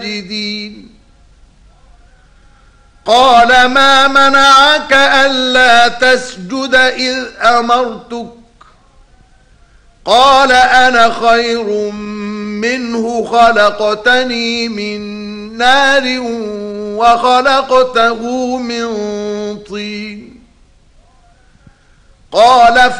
ساجدين قال ما منعك ألا تسجد إذ أمرتك قال أنا خير منه خلقتني من نار وخلقته من طين قال